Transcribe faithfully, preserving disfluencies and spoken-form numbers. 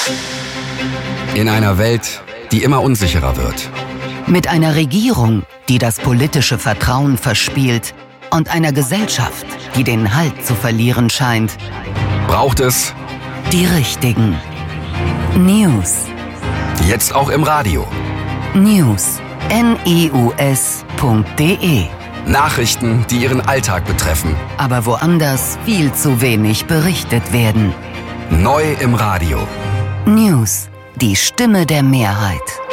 In einer Welt, die immer unsicherer wird. Mit einer Regierung, die das politische Vertrauen verspielt und einer Gesellschaft, die den Halt zu verlieren scheint, Braucht es die richtigen News. jetzt auch im Radio. News. N E U S punkt D E. Nachrichten, die Ihren Alltag betreffen. Aber woanders viel zu wenig berichtet werden. Neu im Radio. News. Die Stimme der Mehrheit.